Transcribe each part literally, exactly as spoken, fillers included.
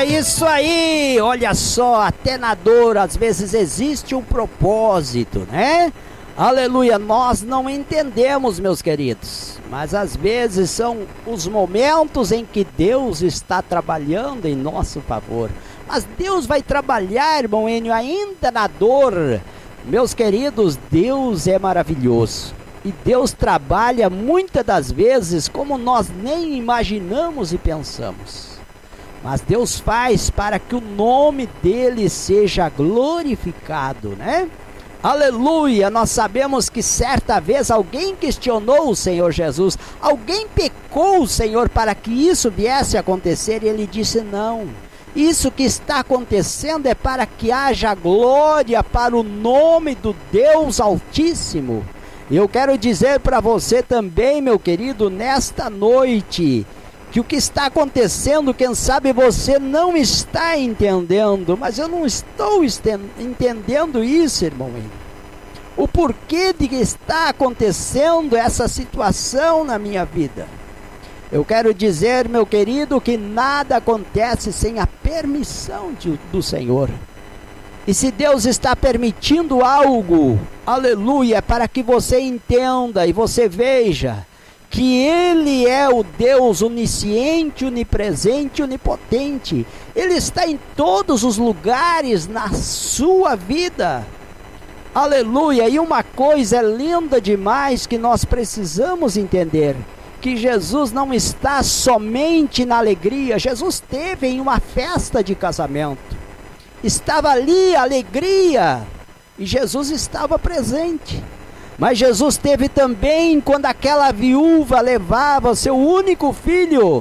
isso aí! Olha só, até na dor às vezes existe um propósito, né? Aleluia, nós não entendemos, meus queridos, mas às vezes são os momentos em que Deus está trabalhando em nosso favor. Mas Deus vai trabalhar, irmão Enio, ainda na dor. Meus queridos, Deus é maravilhoso. E Deus trabalha muitas das vezes como nós nem imaginamos e pensamos. Mas Deus faz para que o nome dele seja glorificado, né? Aleluia! Nós sabemos que certa vez alguém questionou o Senhor Jesus. Alguém pecou o Senhor para que isso viesse a acontecer. E ele disse: não. Isso que está acontecendo é para que haja glória para o nome do Deus Altíssimo. Eu quero dizer para você também, meu querido, nesta noite, que o que está acontecendo, quem sabe você não está entendendo, mas eu não estou entendendo isso, irmão. O porquê de que está acontecendo essa situação na minha vida. Eu quero dizer, meu querido, que nada acontece sem a permissão de, do Senhor. E se Deus está permitindo algo, aleluia, para que você entenda e você veja que Ele é o Deus onisciente, onipresente, onipotente. Ele está em todos os lugares na sua vida. Aleluia! E uma coisa linda demais que nós precisamos entender: que Jesus não está somente na alegria. Jesus esteve em uma festa de casamento. Estava ali a alegria. E Jesus estava presente. Mas Jesus teve também quando aquela viúva levava seu único filho.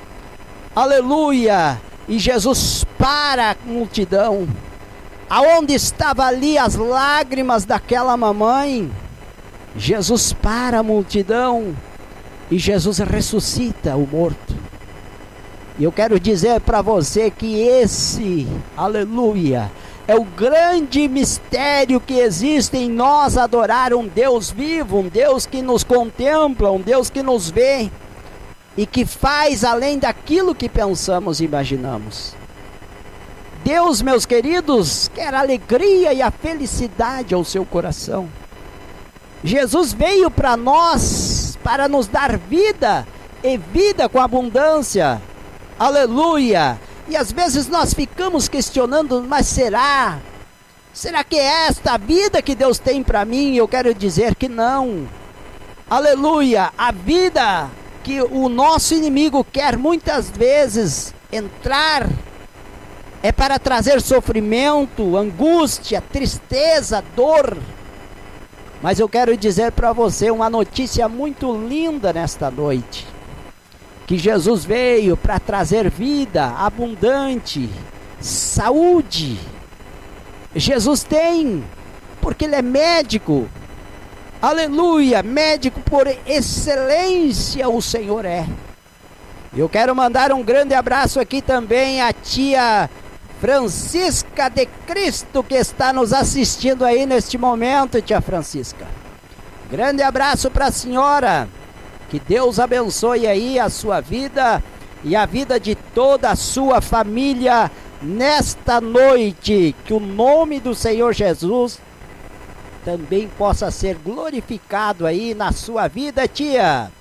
Aleluia! E Jesus para a multidão. Aonde estava ali as lágrimas daquela mamãe, Jesus para a multidão. E Jesus ressuscita o morto. E eu quero dizer para você que esse, aleluia, é o grande mistério que existe em nós adorar um Deus vivo, um Deus que nos contempla, um Deus que nos vê e que faz além daquilo que pensamos e imaginamos. Deus, meus queridos, quer a alegria e a felicidade ao seu coração. Jesus veio para nós, para nos dar vida, e vida com abundância. Aleluia! E às vezes nós ficamos questionando, mas será? Será que é esta a vida que Deus tem para mim? Eu quero dizer que não. Aleluia! A vida que o nosso inimigo quer muitas vezes entrar é para trazer sofrimento, angústia, tristeza, dor. Mas eu quero dizer para você uma notícia muito linda nesta noite. Que Jesus veio para trazer vida abundante, saúde. Jesus tem, porque Ele é médico. Aleluia, médico por excelência o Senhor é. Eu quero mandar um grande abraço aqui também à tia Francisca de Cristo, que está nos assistindo aí neste momento, tia Francisca. Grande abraço para a senhora. Que Deus abençoe aí a sua vida e a vida de toda a sua família nesta noite. Que o nome do Senhor Jesus também possa ser glorificado aí na sua vida, tia.